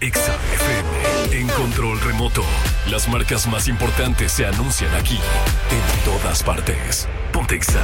Exa FM, en control remoto. Las marcas más importantes se anuncian aquí, en todas partes. Ponte Exa.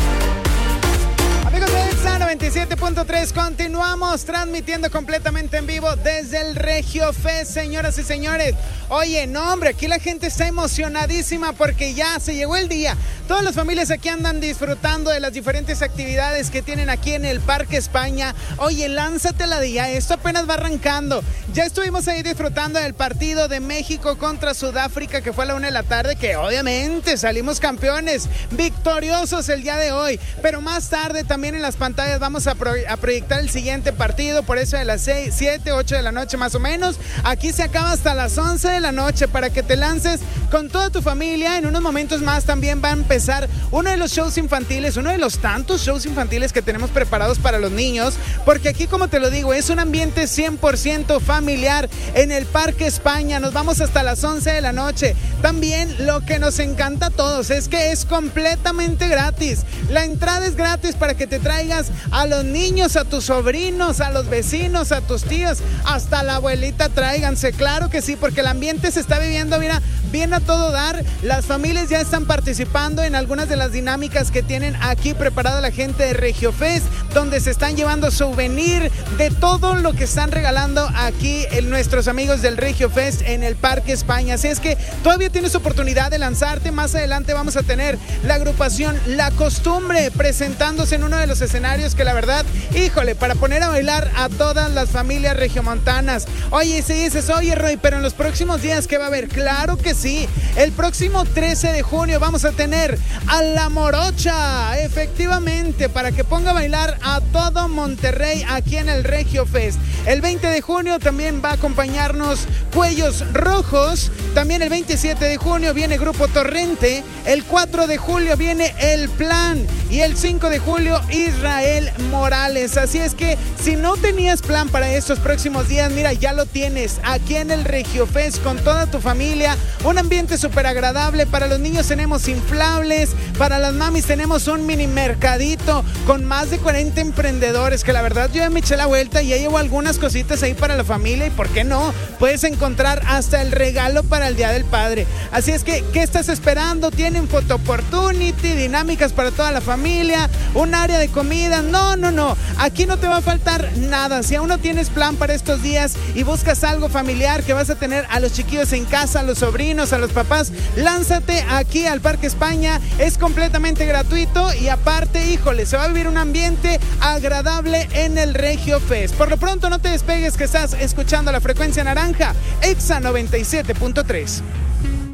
Amigos de Exa 97.3, continuamos transmitiendo completamente en vivo desde el Regio Fest, señoras y señores. Oye, no hombre, aquí la gente está emocionadísima porque ya se llegó el día. Todas las familias aquí andan disfrutando de las diferentes actividades que tienen aquí en el Parque España. Oye, lánzate la día, esto apenas va arrancando. Ya estuvimos ahí disfrutando del partido de México contra Sudáfrica, que fue a la 1 de la tarde, que obviamente salimos campeones, victoriosos el día de hoy. Pero más tarde también en las pantallas vamos a proyectar el siguiente partido, por eso de las 6, 7, 8 de la noche más o menos. Aquí se acaba hasta las 11 de la noche para que te lances con toda tu familia. En unos momentos más también va a empezar uno de los shows infantiles, uno de los tantos shows infantiles que tenemos preparados para los niños, porque aquí, como te lo digo, es un ambiente 100% familiar en el Parque España. Nos vamos hasta las 11 de la noche. También lo que nos encanta a todos es que es completamente gratis. La entrada es gratis para que te traigas a los niños, a tus sobrinos, a los vecinos, a tus tíos, hasta la abuelita tráiganse, claro que sí, porque el ambiente se está viviendo, mira, bien a todo dar. Las familias ya están participando en algunas de las dinámicas que tienen aquí preparada la gente de Regio Fest, donde se están llevando souvenir de todo lo que están regalando aquí nuestros amigos del Regio Fest en el Parque España. Así es que todavía tienes oportunidad de lanzarte. Más adelante vamos a tener la agrupación La Costumbre presentándose en uno de los escenarios que la verdad, híjole, para poner a bailar a todas las familias regiomontanas. Oye, si dices, oye Roy, pero en los próximos días, ¿qué va a haber? Claro que sí. El próximo 13 de junio vamos a tener a La Morocha, efectivamente, para que ponga a bailar a todo Monterrey aquí en el Regio Fest. El 20 de junio también va a acompañarnos Cuellos Rojos. También el 27 de junio viene Grupo Torrente. El 4 de julio viene El Plan. Y el 5 de julio Israel Morales. Así es que si no tenías plan para estos próximos días, mira, ya lo tienes aquí en el Regio Fest con toda tu familia. Un ambiente súper agradable. Para los niños tenemos inflables. Para las mamis tenemos un mini mercadito con más de 40 emprendedores, que la verdad yo ya me eché la vuelta y ya llevo algunas cositas ahí para la familia. Y por qué no, puedes encontrar hasta el regalo para el Día del Padre. Así es que, ¿qué estás esperando? Tienen photo opportunity, dinámicas para toda la familia, un área de comida. No, aquí no te va a faltar nada. Si aún no tienes plan para estos días y buscas algo familiar que vas a tener a los chiquillos en casa, a los sobrinos, a los papás, lánzate aquí al Parque España. Es completamente gratuito y aparte, híjole, se va a vivir un ambiente agradable en el Regio Fest. Por lo pronto no te despegues, que estás escuchando la frecuencia naranja, Exa 97.3.